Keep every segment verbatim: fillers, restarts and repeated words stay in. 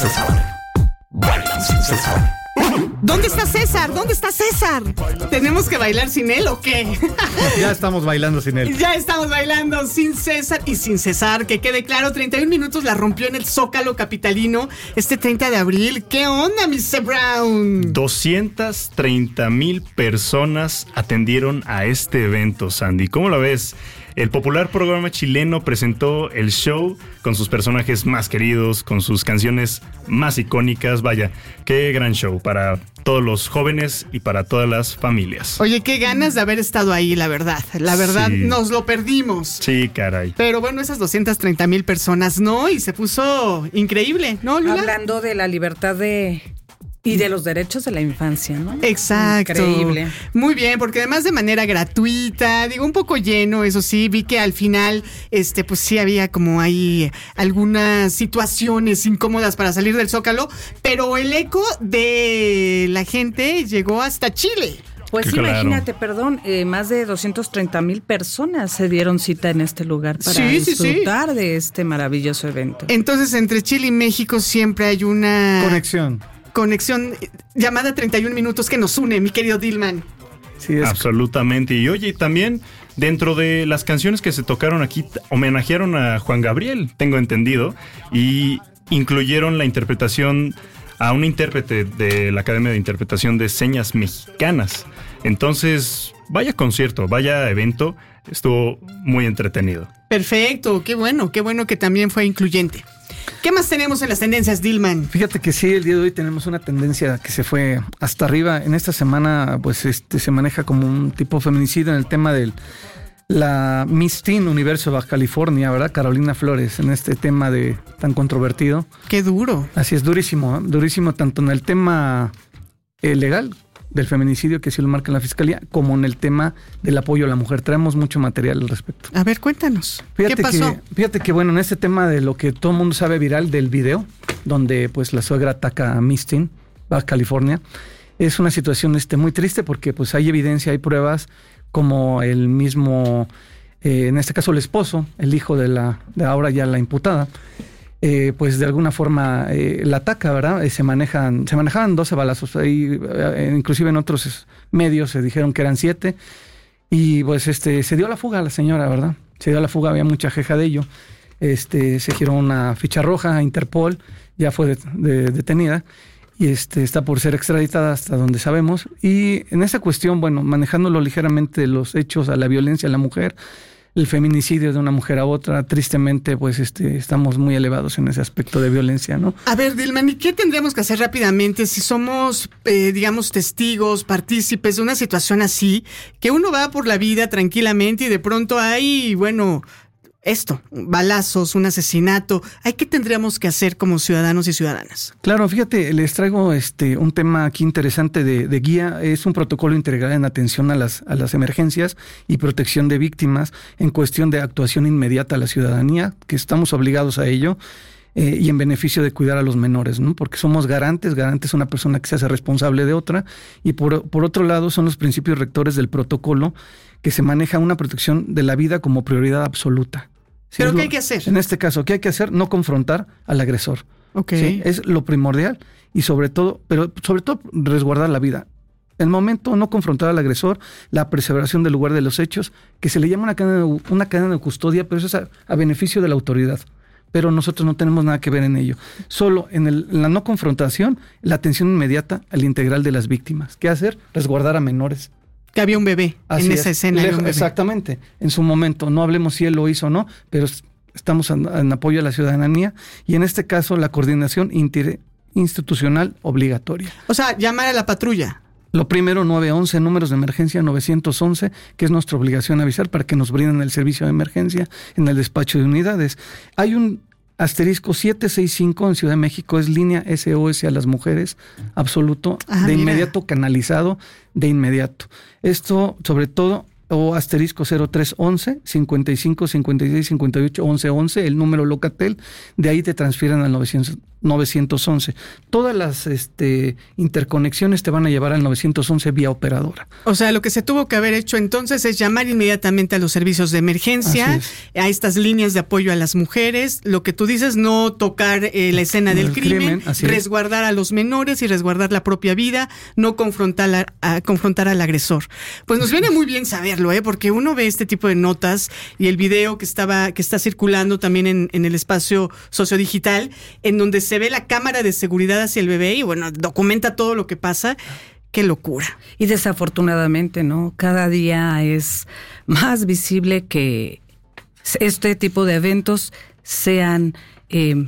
César. Bailan sin César. ¿Dónde está César? ¿Dónde está César? ¿Tenemos que bailar sin él o qué? Ya estamos bailando sin él. Ya estamos bailando sin César y sin César. Que quede claro, treinta y un minutos la rompió en el Zócalo capitalino este treinta de abril. ¿Qué onda, mister Brown? doscientas treinta mil personas atendieron a este evento, Sandy. ¿Cómo lo ves? El popular programa chileno presentó el show con sus personajes más queridos, con sus canciones más icónicas. Vaya, qué gran show para todos los jóvenes y para todas las familias. Oye, qué ganas de haber estado ahí, la verdad. La verdad, Sí. nos lo perdimos. Sí, caray. Pero bueno, esas doscientas treinta mil personas, ¿no? Y se puso increíble, ¿no, Lula? Hablando de la libertad de... y de los derechos de la infancia, ¿no? Exacto. Increíble. Muy bien, porque además de manera gratuita, digo, un poco lleno, eso sí, vi que al final, este, pues sí había como ahí algunas situaciones incómodas para salir del Zócalo, pero el eco de la gente llegó hasta Chile. Pues Claro. imagínate, perdón, eh, más de doscientas treinta mil personas se dieron cita en este lugar para Sí, sí, sí. disfrutar de este maravilloso evento. Entonces, entre Chile y México siempre hay una Conexión. conexión llamada treinta y un minutos que nos une, mi querido Dillman. Sí, es Absolutamente. Y oye, también dentro de las canciones que se tocaron aquí, t- homenajearon a Juan Gabriel, tengo entendido, y incluyeron la interpretación a un intérprete de la Academia de Interpretación de Señas Mexicanas. Entonces, vaya concierto, vaya evento, estuvo muy entretenido. Perfecto, qué bueno, qué bueno que también fue incluyente. ¿Qué más tenemos en las tendencias, Dillman? Fíjate que sí, el día de hoy tenemos una tendencia que se fue hasta arriba. En esta semana, pues, este se maneja como un tipo feminicidio en el tema del la Miss Teen Universo Baja California, ¿verdad? Carolina Flores, en este tema de tan controvertido. Qué duro. Así es, durísimo, ¿eh? Durísimo tanto en el tema eh, legal del feminicidio, que sí lo marca la fiscalía, como en el tema del apoyo a la mujer. Traemos mucho material al respecto. A ver, cuéntanos. Fíjate ¿Qué pasó? Que, fíjate que, bueno, en este tema de lo que todo el mundo sabe viral del video, donde pues la suegra ataca a Miss Teen, Baja California, es una situación este, muy triste porque pues hay evidencia, hay pruebas, como el mismo, eh, en este caso el esposo, el hijo de la, de ahora ya la imputada, eh, pues de alguna forma eh, la ataca, ¿verdad? Eh, se manejan, se manejaban doce balazos, ahí, eh, inclusive en otros medios se dijeron que eran siete, y pues este se dio la fuga a la señora, ¿verdad? Se dio la fuga, había mucha queja de ello. Este, se giró una ficha roja a Interpol, ya fue de, de, detenida, y este está por ser extraditada hasta donde sabemos. Y en esa cuestión, bueno, manejándolo ligeramente los hechos a la violencia a la mujer, el feminicidio de una mujer a otra, tristemente, pues este estamos muy elevados en ese aspecto de violencia, ¿no? A ver, Dillman, ¿y qué tendríamos que hacer rápidamente si somos, eh, digamos, testigos, partícipes de una situación así, que uno va por la vida tranquilamente y de pronto hay, bueno, esto, balazos, un asesinato? ¿Ay, qué tendríamos que hacer como ciudadanos y ciudadanas? Claro, fíjate, les traigo este un tema aquí interesante de, de guía. Es un protocolo integral en atención a las, a las emergencias y protección de víctimas en cuestión de actuación inmediata a la ciudadanía, que estamos obligados a ello, eh, y en beneficio de cuidar a los menores, ¿no? Porque somos garantes, garante es una persona que se hace responsable de otra, y por, por otro lado son los principios rectores del protocolo, que se maneja una protección de la vida como prioridad absoluta. Sí, ¿Pero es qué lo- hay que hacer? En este caso, ¿qué hay que hacer? No confrontar al agresor. Ok. ¿Sí? Es lo primordial y sobre todo, pero sobre todo resguardar la vida. El momento, no confrontar al agresor, la preservación del lugar de los hechos, que se le llama una cadena de, una cadena de custodia, pero eso es a, a beneficio de la autoridad. Pero nosotros no tenemos nada que ver en ello. Solo en, el, en la no confrontación, la atención inmediata al integral de las víctimas. ¿Qué hacer? Resguardar a menores. Que había un bebé Así en es. esa escena. Lej- había un bebé. Exactamente, en su momento. No hablemos si él lo hizo o no, pero es- estamos en, en apoyo a la ciudadanía y en este caso la coordinación inter- institucional obligatoria. O sea, llamar a la patrulla. Lo primero, nueve once, números de emergencia nueve once, que es nuestra obligación avisar para que nos brinden el servicio de emergencia en el despacho de unidades. Hay un asterisco siete seis cinco en Ciudad de México, es línea S O S a las mujeres, absoluto, Ah, de mira. inmediato, canalizado, de inmediato. Esto, sobre todo, o asterisco cero tres once, cincuenta y cinco, cincuenta y seis, cincuenta y ocho, once once, el número Locatel, de ahí te transfieren al novecientos once. Todas las este, interconexiones te van a llevar al novecientos once vía operadora. O sea, lo que se tuvo que haber hecho entonces es llamar inmediatamente a los servicios de emergencia, a estas líneas de apoyo a las mujeres. Lo que tú dices, no tocar eh, la escena del El crimen, crimen, así resguardar a los menores y resguardar la propia vida, no confrontar, a, a, confrontar al agresor. Pues nos viene muy bien saberlo, ¿eh? Porque uno ve este tipo de notas y el video que estaba que está circulando también en, en el espacio sociodigital, en donde se ve la cámara de seguridad hacia el bebé y bueno, documenta todo lo que pasa. Qué locura. Y desafortunadamente, ¿no? Cada día es más visible que este tipo de eventos sean eh,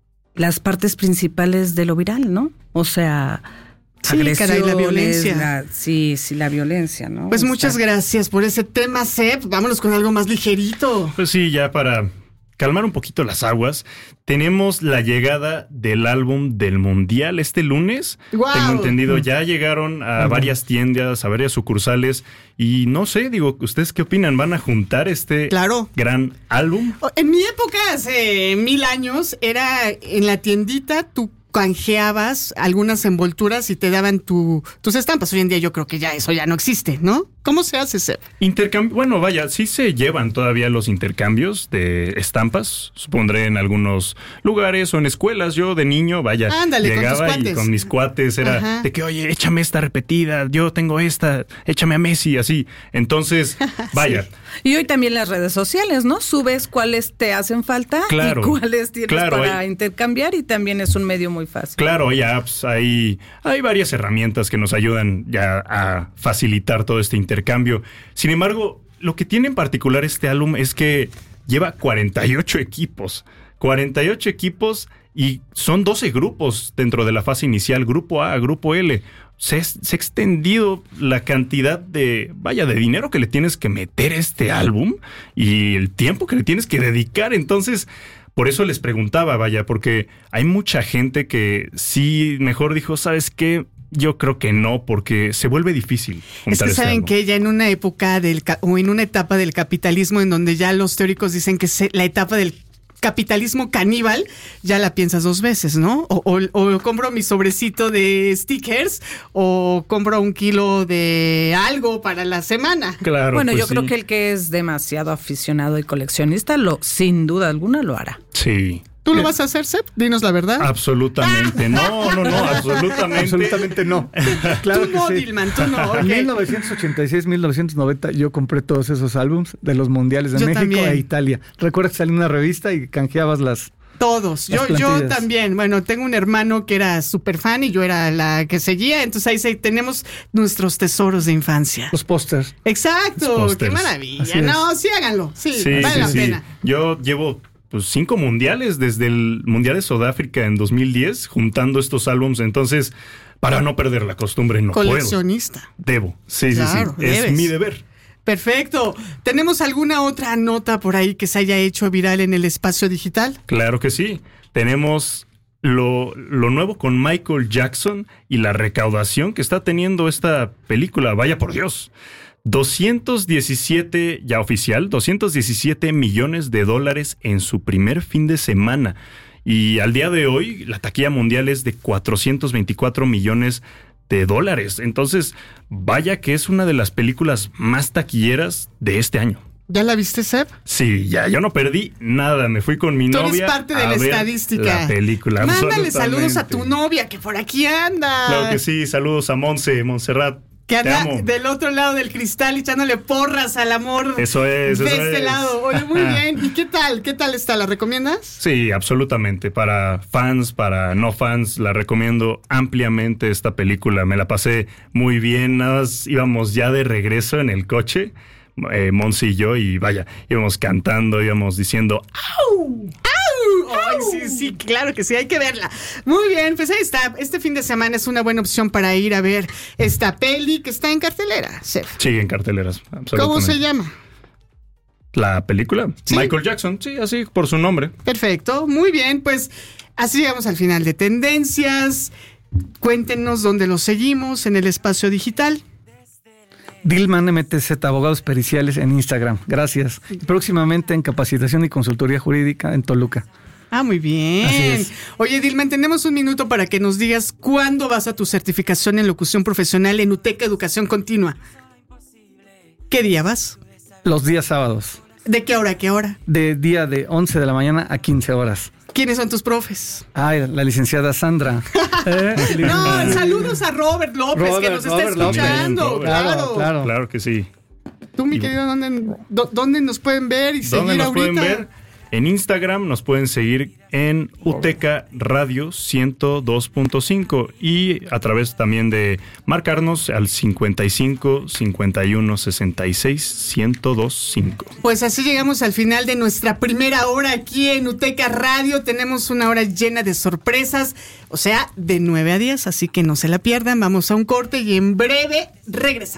las partes principales de lo viral, ¿no? O sea, sí, caray, la violencia. La, sí, sí, la violencia, ¿no? Pues o muchas sea, gracias por ese tema, Seb. Vámonos con algo más ligerito. Pues sí, ya para calmar un poquito las aguas, tenemos la llegada del álbum del Mundial este lunes. ¡Guau! Tengo entendido, ya llegaron a varias tiendas, a varias sucursales y no sé, digo, ¿ustedes qué opinan? ¿Van a juntar este Claro. gran álbum? En mi época, hace mil años, era en la tiendita, tú canjeabas algunas envolturas y te daban tu, tus estampas. Hoy en día yo creo que ya eso ya no existe, ¿no? ¿Cómo se hace, Seb? Intercambio, bueno, vaya, sí se llevan todavía los intercambios de estampas, supondré en algunos lugares o en escuelas. Yo de niño, vaya, Ándale, llegaba con tus y cuates. con mis cuates era Ajá. de que, oye, échame esta repetida, yo tengo esta, échame a Messi, así. Entonces, vaya. Sí. Y hoy también las redes sociales, ¿no? Subes cuáles te hacen falta Claro, y cuáles tienes claro, para hay- intercambiar y también es un medio muy fácil. Claro, hay apps, hay, hay varias herramientas que nos ayudan ya a facilitar todo este intercambio. Sin embargo, lo que tiene en particular este álbum es que lleva cuarenta y ocho equipos. cuarenta y ocho equipos y son doce grupos dentro de la fase inicial, grupo A, grupo L. Se, se ha extendido la cantidad de, vaya, de dinero que le tienes que meter a este álbum y el tiempo que le tienes que dedicar. Entonces, por eso les preguntaba, vaya, porque hay mucha gente que sí mejor dijo, ¿sabes qué? Yo creo que no, porque se vuelve difícil juntar Es que este saben álbum. que ya en una época del ca- o en una etapa del capitalismo en donde ya los teóricos dicen que se- la etapa del capitalismo caníbal, ya la piensas dos veces, ¿no? O, o, o compro mi sobrecito de stickers o compro un kilo de algo para la semana. Claro, bueno, pues yo creo sí. que el que es demasiado aficionado y coleccionista, lo sin duda alguna lo hará. Sí. ¿Tú lo vas a hacer, Seb? Dinos la verdad. Absolutamente. No, no, no, absolutamente. Absolutamente no. Claro Tú que no, sí. Dilman, tú no. En ok. mil novecientos ochenta y seis, mil novecientos noventa yo compré todos esos álbums de los mundiales de Yo México también. e Italia. Recuerda que salía una revista y canjeabas las... Todos. Yo, Las yo plantillas. también. Bueno, tengo un hermano que era súper fan y yo era la que seguía. Entonces ahí se- tenemos nuestros tesoros de infancia. Los pósters. Exacto. Los pósters. Qué maravilla. Así es. No, sí háganlo. Sí, Sí, vale sí, la sí. pena. Yo llevo pues cinco mundiales desde el Mundial de Sudáfrica en dos mil diez juntando estos álbums. Entonces, para no perder la costumbre, no puedo. Coleccionista. Debo. Sí, Claro, sí, sí. Es debes. mi deber. Perfecto. ¿Tenemos alguna otra nota por ahí que se haya hecho viral en el espacio digital? Claro que sí. Tenemos lo, lo nuevo con Michael Jackson y la recaudación que está teniendo esta película. Vaya por Dios. doscientos diecisiete, ya oficial, doscientos diecisiete millones de dólares en su primer fin de semana. Y al día de hoy, la taquilla mundial es de cuatrocientos veinticuatro millones de dólares. Entonces, vaya que es una de las películas más taquilleras de este año. ¿Ya la viste, Seb? Sí, ya, yo no perdí nada. Me fui con mi Tú novia. eres parte de a la ver estadística. La película. Mándale saludos a absolutamente. tu novia que por aquí anda. Claro que sí. Saludos a Monse, Montserrat. Que Te anda amo. del otro lado del cristal echándole porras al amor. Eso es, De eso este es. lado. Oye, muy bien. ¿Y qué tal? ¿Qué tal está? ¿La recomiendas? Sí, absolutamente. Para fans, para no fans, la recomiendo ampliamente esta película. Me la pasé muy bien. Nada más íbamos ya de regreso en el coche, eh, Monse y yo, y vaya, íbamos cantando, íbamos diciendo ¡Au! ¡Au! Ay, sí, sí, claro que sí, hay que verla. Muy bien, pues ahí está. Este fin de semana es una buena opción para ir a ver esta peli que está en cartelera, Seb. sí, en carteleras. Absolutamente. ¿Cómo se llama? ¿La película? Sí. Michael Jackson, sí, así por su nombre. Perfecto, muy bien, pues así llegamos al final de Tendencias. Cuéntenos dónde los seguimos en el espacio digital. Dilman M T Z, abogados periciales en Instagram. Gracias. Y próximamente en capacitación y consultoría jurídica en Toluca. Ah, muy bien. Así es. Oye, Dilma, tenemos un minuto para que nos digas cuándo vas a tu certificación en locución profesional en UTECA Educación Continua. ¿Qué día vas? Los días sábados. ¿De qué hora a qué hora? De día de once de la mañana a quince horas. ¿Quiénes son tus profes? Ay, la licenciada Sandra. ¿Eh? No, saludos a Robert López, Robert, que nos está Robert López. escuchando. Robert. Claro, Claro, claro. Claro que sí. Tú, mi Y- querido, ¿dónde, do- ¿dónde nos pueden ver y ¿Dónde seguir nos ahorita? pueden ver? En Instagram nos pueden seguir en UTECA Radio ciento dos punto cinco y a través también de marcarnos al cincuenta y cinco, cincuenta y uno, sesenta y seis, ciento dos punto cinco. Pues así llegamos al final de nuestra primera hora aquí en UTECA Radio. Tenemos una hora llena de sorpresas, o sea, de nueve a diez, así que no se la pierdan. Vamos a un corte y en breve regresamos.